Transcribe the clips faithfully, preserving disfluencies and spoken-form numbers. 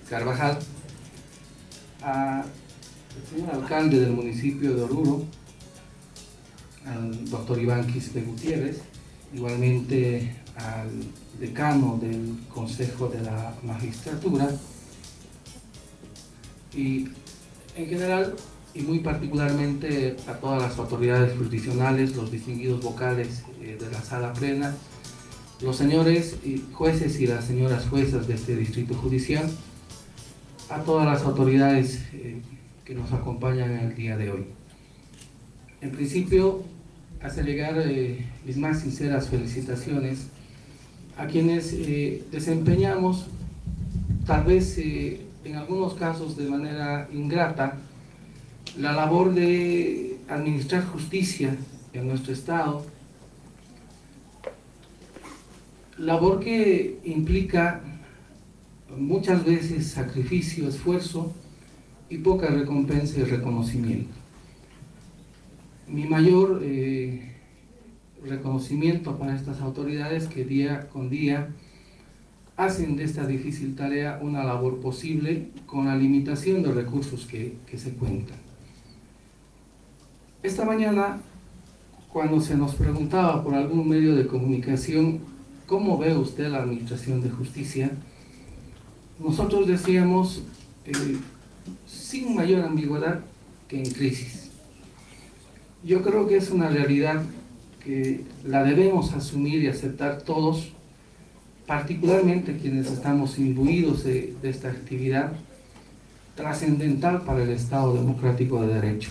Carvajal, al señor alcalde del municipio de Oruro, al doctor Iván Quispe Gutiérrez, igualmente al decano del Consejo de la Magistratura y en general y muy particularmente a todas las autoridades jurisdiccionales, los distinguidos vocales eh, de la sala plena, los señores jueces y las señoras juezas de este distrito judicial, a todas las autoridades eh, que nos acompañan en el día de hoy. En principio, hacer llegar eh, mis más sinceras felicitaciones a quienes eh, desempeñamos, tal vez eh, en algunos casos de manera ingrata, la labor de administrar justicia en nuestro Estado, labor que implica muchas veces sacrificio, esfuerzo y poca recompensa y reconocimiento. Mi mayor eh, reconocimiento para estas autoridades que día con día hacen de esta difícil tarea una labor posible con la limitación de recursos que, que se cuentan. Esta mañana, cuando se nos preguntaba por algún medio de comunicación ¿cómo ve usted la administración de justicia?, nosotros decíamos eh, sin mayor ambigüedad que en crisis. Yo creo que es una realidad que la debemos asumir y aceptar todos, particularmente quienes estamos imbuidos de, de esta actividad trascendental para el Estado democrático de derecho.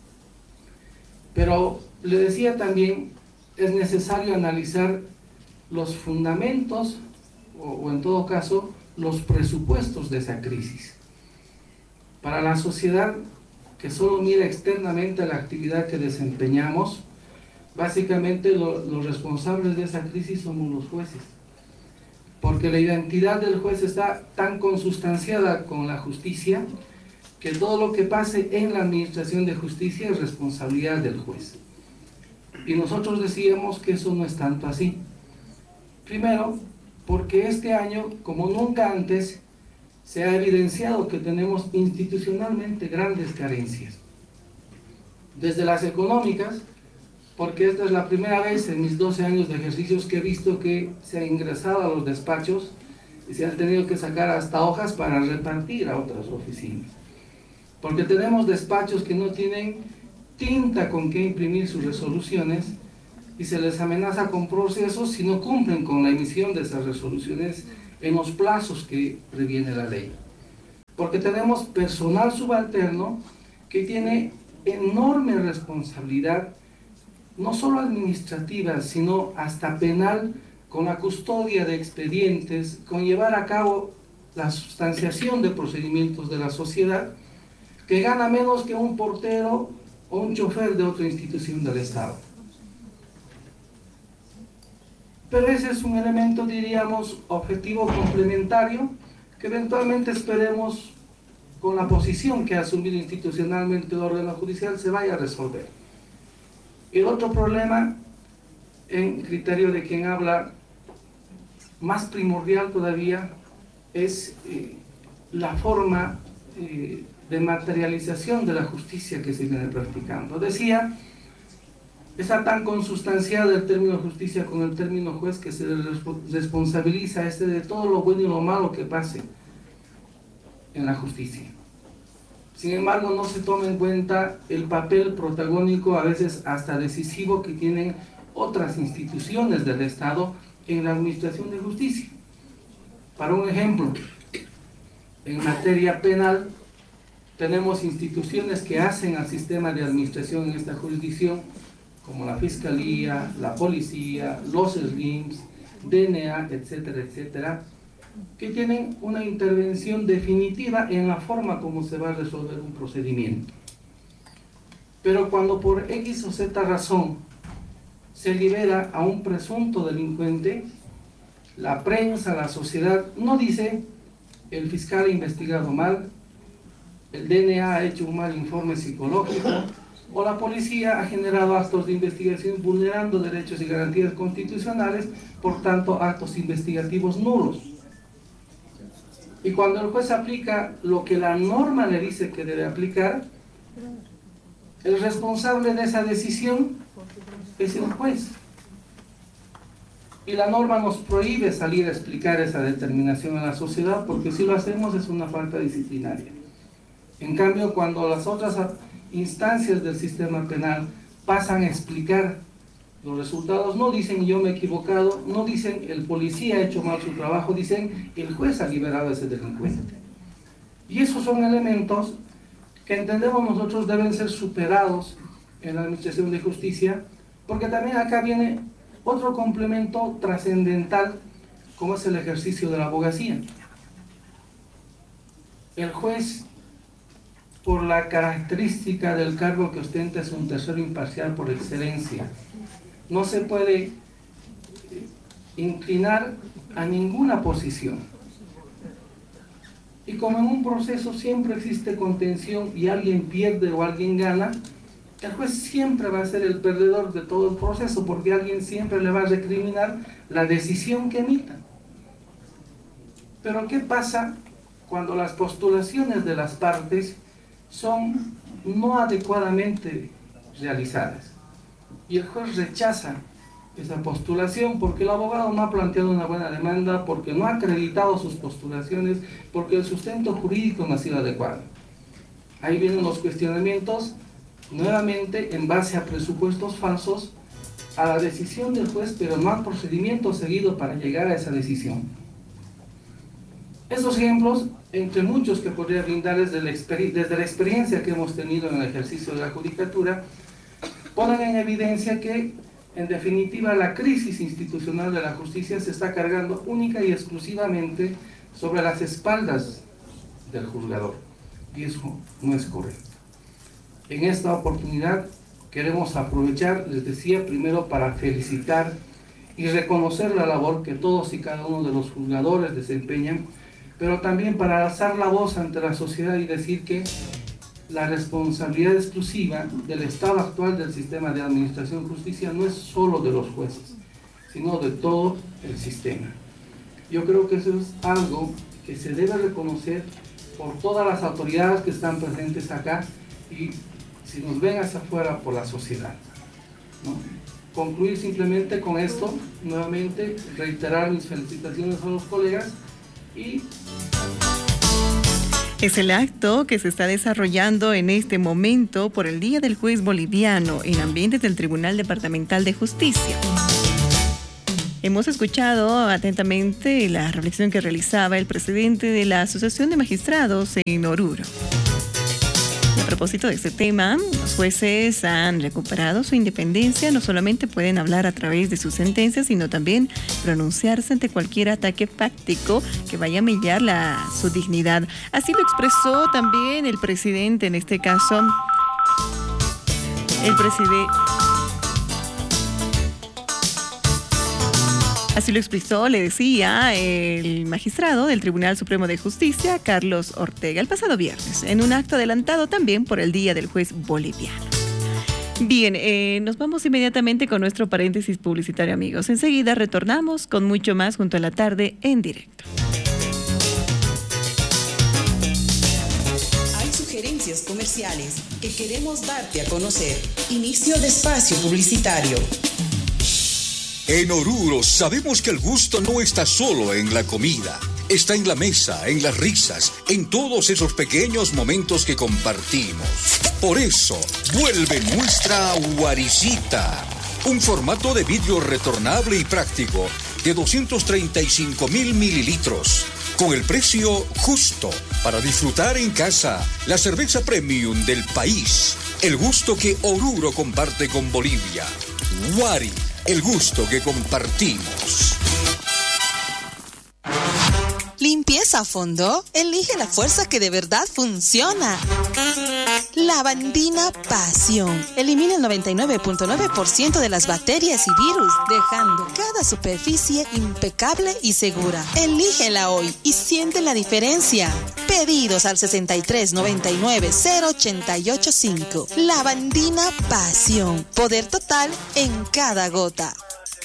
Pero le decía también, es necesario analizar los fundamentos o, o en todo caso los presupuestos de esa crisis. Para la sociedad que solo mira externamente la actividad que desempeñamos, básicamente lo, los responsables de esa crisis somos los jueces, porque la identidad del juez está tan consustanciada con la justicia que todo lo que pase en la administración de justicia es responsabilidad del juez. Y nosotros decíamos que eso no es tanto así. Primero, porque este año, como nunca antes, se ha evidenciado que tenemos institucionalmente grandes carencias. Desde las económicas, porque esta es la primera vez en mis doce años de ejercicios que he visto que se ha ingresado a los despachos y se han tenido que sacar hasta hojas para repartir a otras oficinas. Porque tenemos despachos que no tienen tinta con que imprimir sus resoluciones y se les amenaza con procesos si no cumplen con la emisión de esas resoluciones en los plazos que previene la ley. Porque tenemos personal subalterno que tiene enorme responsabilidad, no solo administrativa, sino hasta penal, con la custodia de expedientes, con llevar a cabo la sustanciación de procedimientos de la sociedad, que gana menos que un portero o un chofer de otra institución del Estado. Pero ese es un elemento, diríamos, objetivo complementario, que eventualmente esperemos, con la posición que ha asumido institucionalmente el órgano judicial, se vaya a resolver. El otro problema, en criterio de quien habla, más primordial todavía, es eh, la forma eh, de materialización de la justicia que se viene practicando. Decía, está tan consustanciado el término justicia con el término juez que se responsabiliza a este de todo lo bueno y lo malo que pase en la justicia. Sin embargo, no se toma en cuenta el papel protagónico, a veces hasta decisivo, que tienen otras instituciones del Estado en la administración de justicia. Para un ejemplo, en materia penal, tenemos instituciones que hacen al sistema de administración en esta jurisdicción, como la Fiscalía, la Policía, los S L I M S, D N A, etcétera, etcétera, que tienen una intervención definitiva en la forma como se va a resolver un procedimiento. Pero cuando por X o Z razón se libera a un presunto delincuente, la prensa, la sociedad, no dice el fiscal ha investigado mal, el D N A ha hecho un mal informe psicológico, o la policía ha generado actos de investigación vulnerando derechos y garantías constitucionales, por tanto actos investigativos nulos. Y cuando el juez aplica lo que la norma le dice que debe aplicar, el responsable de esa decisión es el juez. Y la norma nos prohíbe salir a explicar esa determinación a la sociedad, porque si lo hacemos es una falta disciplinaria. En cambio, cuando las otras instancias del sistema penal pasan a explicar los resultados, no dicen yo me he equivocado, no dicen el policía ha hecho mal su trabajo, dicen el juez ha liberado a ese delincuente. Y esos son elementos que entendemos nosotros deben ser superados en la administración de justicia, porque también acá viene otro complemento trascendental, como es el ejercicio de la abogacía. El juez, por la característica del cargo que ostenta, es un tercero imparcial por excelencia. No se puede inclinar a ninguna posición. Y como en un proceso siempre existe contención y alguien pierde o alguien gana, el juez siempre va a ser el perdedor de todo el proceso, porque alguien siempre le va a recriminar la decisión que emita. Pero ¿qué pasa cuando las postulaciones de las partes son no adecuadamente realizadas? Y el juez rechaza esa postulación porque el abogado no ha planteado una buena demanda, porque no ha acreditado sus postulaciones, porque el sustento jurídico no ha sido adecuado. Ahí vienen los cuestionamientos, nuevamente en base a presupuestos falsos, a la decisión del juez, pero no al procedimiento seguido para llegar a esa decisión. Estos ejemplos, entre muchos que podría brindarles desde la, desde la experiencia que hemos tenido en el ejercicio de la judicatura, ponen en evidencia que, en definitiva, la crisis institucional de la justicia se está cargando única y exclusivamente sobre las espaldas del juzgador. Y eso no es correcto. En esta oportunidad queremos aprovechar, les decía, primero para felicitar y reconocer la labor que todos y cada uno de los juzgadores desempeñan, pero también para alzar la voz ante la sociedad y decir que la responsabilidad exclusiva del estado actual del sistema de administración de justicia no es solo de los jueces, sino de todo el sistema. Yo creo que eso es algo que se debe reconocer por todas las autoridades que están presentes acá y, si nos ven hacia afuera, por la sociedad, ¿no? Concluir simplemente con esto, nuevamente reiterar mis felicitaciones a los colegas y... Es el acto que se está desarrollando en este momento por el Día del Juez Boliviano en ambientes del Tribunal Departamental de Justicia. Hemos escuchado atentamente la reflexión que realizaba el presidente de la Asociación de Magistrados en Oruro. A propósito de este tema, los jueces han recuperado su independencia, no solamente pueden hablar a través de sus sentencias, sino también pronunciarse ante cualquier ataque fáctico que vaya a mellar la, su dignidad. Así lo expresó también el presidente, en este caso, el presidente... Así lo expresó, le decía, el magistrado del Tribunal Supremo de Justicia, Carlos Ortega, el pasado viernes, en un acto adelantado también por el Día del Juez Boliviano. Bien, eh, nos vamos inmediatamente con nuestro paréntesis publicitario, amigos. Enseguida retornamos con mucho más junto a la tarde en directo. Hay sugerencias comerciales que queremos darte a conocer. Inicio de espacio publicitario. En Oruro sabemos que el gusto no está solo en la comida. Está en la mesa, en las risas, en todos esos pequeños momentos que compartimos. Por eso, vuelve nuestra guaricita. Un formato de vidrio retornable y práctico de doscientos treinta y cinco mil mililitros. Con el precio justo para disfrutar en casa la cerveza premium del país. El gusto que Oruro comparte con Bolivia. Guari. El gusto que compartimos. ¿Limpieza a fondo? Elige la fuerza que de verdad funciona. Lavandina Pasión. Elimina el noventa y nueve punto nueve por ciento de las bacterias y virus, dejando cada superficie impecable y segura. Elígela hoy y siente la diferencia. Pedidos al sesenta y tres noventa y nueve cero ochenta y ocho cinco. Lavandina Pasión. Poder total en cada gota.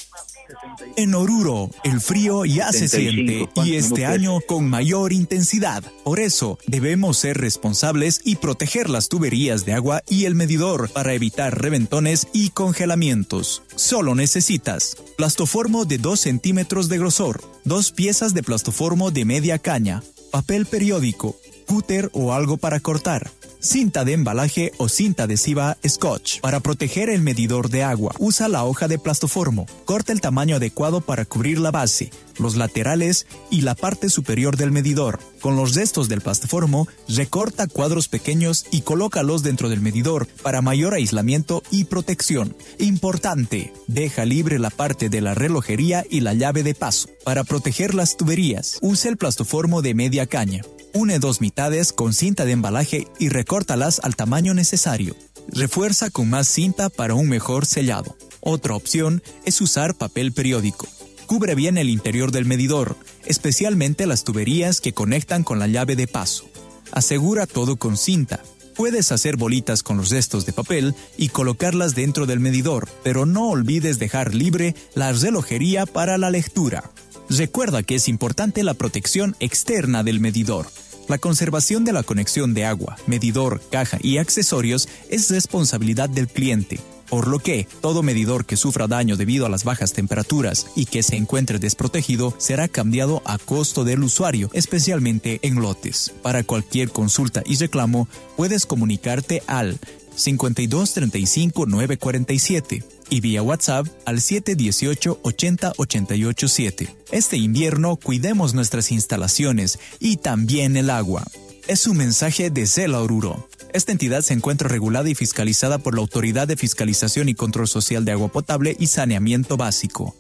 En Oruro, el frío ya se siente y este año con mayor intensidad. Por eso, debemos ser responsables y proteger las tuberías de agua y el medidor para evitar reventones y congelamientos. Solo necesitas plastoformo de dos centímetros de grosor, dos piezas de plastoformo de media caña, papel periódico, cúter o algo para cortar, cinta de embalaje o cinta adhesiva Scotch. Para proteger el medidor de agua, usa la hoja de plastoformo. Corta el tamaño adecuado para cubrir la base, los laterales y la parte superior del medidor. Con los restos del plastoformo, recorta cuadros pequeños y colócalos dentro del medidor para mayor aislamiento y protección. Importante, deja libre la parte de la relojería y la llave de paso. Para proteger las tuberías, usa el plastoformo de media caña. Une dos mitades con cinta de embalaje y recórtalas al tamaño necesario. Refuerza con más cinta para un mejor sellado. Otra opción es usar papel periódico. Cubre bien el interior del medidor, especialmente las tuberías que conectan con la llave de paso. Asegura todo con cinta. Puedes hacer bolitas con los restos de papel y colocarlas dentro del medidor, pero no olvides dejar libre la relojería para la lectura. Recuerda que es importante la protección externa del medidor. La conservación de la conexión de agua, medidor, caja y accesorios es responsabilidad del cliente, por lo que todo medidor que sufra daño debido a las bajas temperaturas y que se encuentre desprotegido será cambiado a costo del usuario, especialmente en lotes. Para cualquier consulta y reclamo, puedes comunicarte al cincuenta y dos treinta y cinco nueve cuarenta y siete y vía WhatsApp al siete dieciocho ochenta ochenta y ocho siete. Este invierno cuidemos nuestras instalaciones y también el agua. Es un mensaje de Cela Oruro. Esta entidad se encuentra regulada y fiscalizada por la Autoridad de Fiscalización y Control Social de Agua Potable y Saneamiento Básico.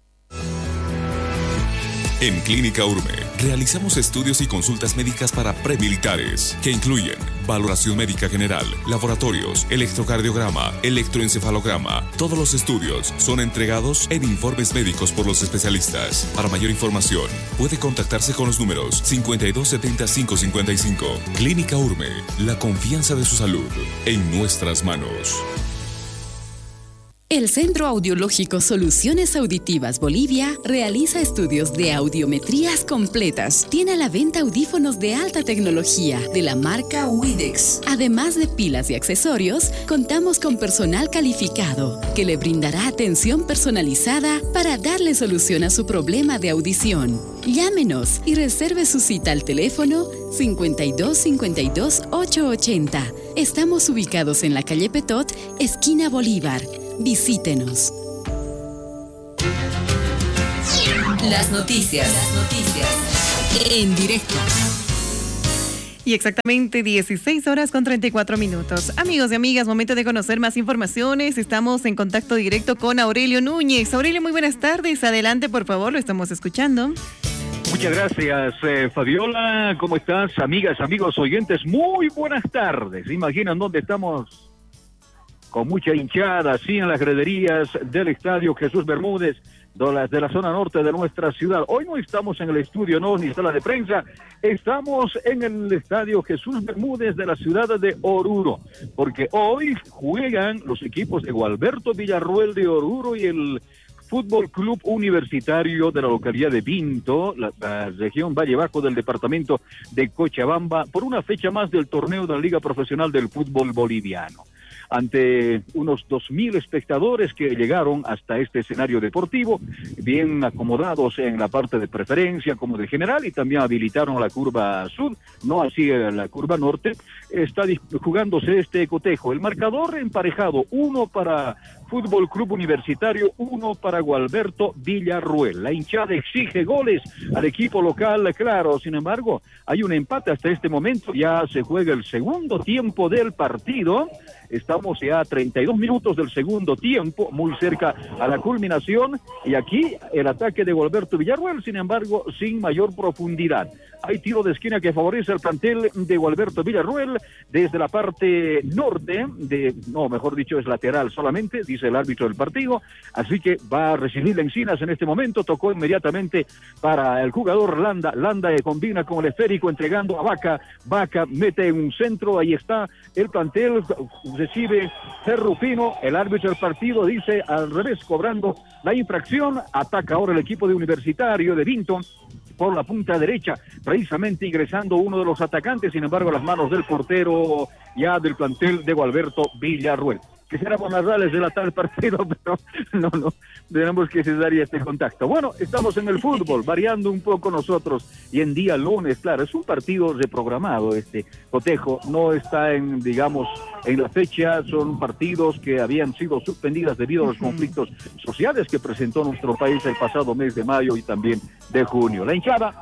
En Clínica Urbe realizamos estudios y consultas médicas para premilitares que incluyen valoración médica general, laboratorios, electrocardiograma, electroencefalograma. Todos los estudios son entregados en informes médicos por los especialistas. Para mayor información, puede contactarse con los números cincuenta y dos setenta cinco cincuenta y cinco. Clínica Urbe, la confianza de su salud en nuestras manos. El Centro Audiológico Soluciones Auditivas Bolivia realiza estudios de audiometrías completas. Tiene a la venta audífonos de alta tecnología de la marca Widex. Además de pilas y accesorios, contamos con personal calificado que le brindará atención personalizada para darle solución a su problema de audición. Llámenos y reserve su cita al teléfono cincuenta y dos cincuenta y dos ochocientos ochenta. Estamos ubicados en la calle Petot, esquina Bolívar. Visítenos. Las noticias. Las noticias. En directo. Y exactamente dieciséis horas con treinta y cuatro minutos. Amigos y amigas, momento de conocer más informaciones. Estamos en contacto directo con Aurelio Núñez. Aurelio, muy buenas tardes. Adelante, por favor, lo estamos escuchando. Muchas gracias, eh, Fabiola. ¿Cómo estás, amigas, amigos, oyentes? Muy buenas tardes. ¿Imaginan dónde estamos? Con mucha hinchada, así en las graderías del Estadio Jesús Bermúdez, de la, de la zona norte de nuestra ciudad. Hoy no estamos en el estudio, no, ni sala de prensa, estamos en el Estadio Jesús Bermúdez de la ciudad de Oruro, porque hoy juegan los equipos de Gualberto Villarruel de Oruro y el Fútbol Club Universitario de la localidad de Pinto, la, la región Valle Bajo del departamento de Cochabamba, por una fecha más del torneo de la Liga Profesional del Fútbol Boliviano. Ante unos dos mil espectadores que llegaron hasta este escenario deportivo, bien acomodados en la parte de preferencia como de general, y también habilitaron la curva sur, no así la curva norte. Está jugándose este cotejo. El marcador emparejado, uno para Fútbol Club Universitario, uno para Gualberto Villarruel. La hinchada exige goles al equipo local, claro. Sin embargo, hay un empate hasta este momento. Ya se juega el segundo tiempo del partido. Estamos ya a treinta y dos minutos del segundo tiempo, muy cerca a la culminación. Y aquí el ataque de Gualberto Villarruel, sin embargo, sin mayor profundidad. Hay tiro de esquina que favorece al plantel de Gualberto Villarruel desde la parte norte, de no, mejor dicho, es lateral solamente, dice el árbitro del partido, así que va a recibir Encinas en este momento, tocó inmediatamente para el jugador Landa, Landa eh, combina con el esférico entregando a Vaca, Vaca mete en un centro, ahí está el plantel, recibe Rufino, el árbitro del partido dice al revés, cobrando la infracción, ataca ahora el equipo de Universitario de Vinto por la punta derecha, precisamente ingresando uno de los atacantes, sin embargo las manos del portero ya del plantel de Gualberto Villarruel. Quisiéramos narrarles de la tal partido, pero no, no, tenemos que cesar este contacto. Bueno, estamos en el fútbol, variando un poco nosotros, y en día lunes, claro, es un partido reprogramado este cotejo, no está en, digamos, en la fecha, son partidos que habían sido suspendidas debido a los conflictos sociales que presentó nuestro país el pasado mes de mayo y también de junio. La hinchada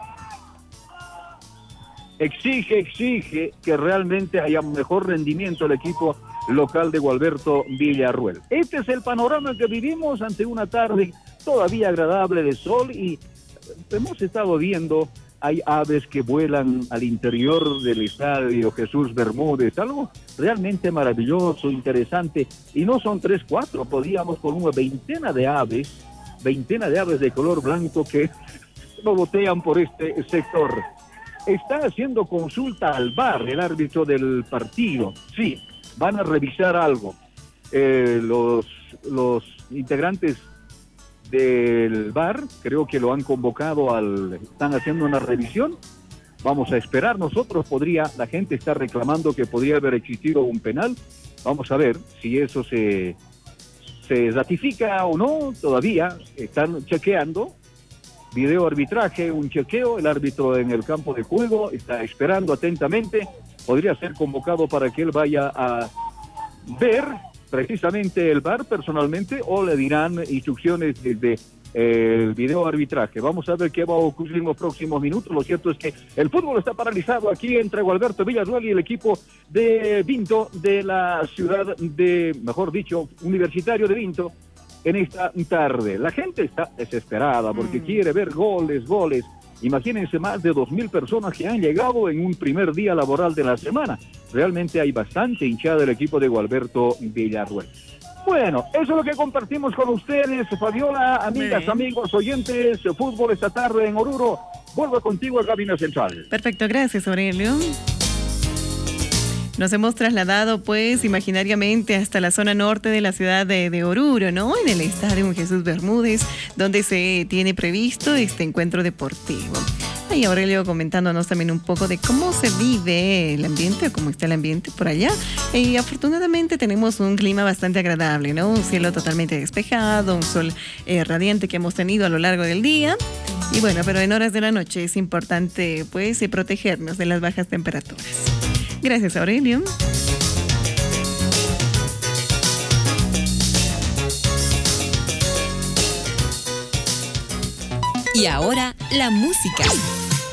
exige, exige que realmente haya un mejor rendimiento el equipo local de Gualberto Villarruel. Este es el panorama que vivimos ante una tarde todavía agradable de sol y hemos estado viendo, hay aves que vuelan al interior del estadio Jesús Bermúdez, algo realmente maravilloso, interesante, y no son tres, cuatro, podíamos con una veintena de aves, veintena de aves de color blanco que revolotean por este sector. Está haciendo consulta al V A R, el árbitro del partido, sí, van a revisar algo. Eh, los, los integrantes del V A R creo que lo han convocado al... están haciendo una revisión. Vamos a esperar nosotros. Podría, la gente está reclamando que podría haber existido un penal. Vamos a ver si eso se, se ratifica o no. Todavía están chequeando. Video arbitraje, un chequeo. El árbitro en el campo de juego está esperando atentamente. Podría ser convocado para que él vaya a ver precisamente el V A R personalmente o le dirán instrucciones desde eh, el video arbitraje. Vamos a ver qué va a ocurrir en los próximos minutos. Lo cierto es que el fútbol está paralizado aquí entre Gualberto Villarruel y el equipo de Vinto de la ciudad de, mejor dicho, Universitario de Vinto en esta tarde. La gente está desesperada porque mm. quiere ver goles, goles. Imagínense más de dos mil personas que han llegado en un primer día laboral de la semana. Realmente hay bastante hinchada del equipo de Gualberto Villarruel. Bueno, eso es lo que compartimos con ustedes, Fabiola, amigas, Bien. amigos, oyentes, fútbol esta tarde en Oruro. Vuelvo contigo a Cabina Central. Perfecto, gracias, Aurelio. Nos hemos trasladado, pues, imaginariamente hasta la zona norte de la ciudad de, de Oruro, ¿no? En el estadio Jesús Bermúdez, donde se tiene previsto este encuentro deportivo. Y Aurelio comentándonos también un poco de cómo se vive el ambiente, o cómo está el ambiente por allá. Y afortunadamente tenemos un clima bastante agradable, ¿no? Un cielo totalmente despejado, un sol eh, radiante que hemos tenido a lo largo del día. Y bueno, pero en horas de la noche es importante, pues, eh, protegernos de las bajas temperaturas. Gracias, Aurelio. Y ahora, la música.